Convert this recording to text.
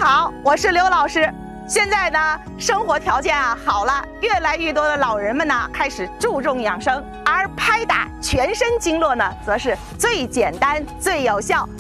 好，我是刘老师。现在呢，生活条件好了，越来越多的老人们呢开始注重养生，而拍打全身经络呢，则是最简单、最有效、